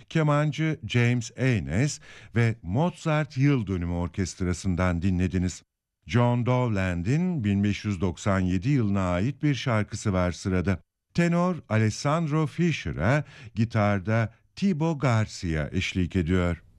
kemancı James Eynes ve Mozart Yıl Dönümü Orkestrası'ndan dinlediniz. John Dowland'in 1597 yılına ait bir şarkısı var sırada. Tenor Alessandro Fischer'a gitarda Thibaut Garcia eşlik ediyor.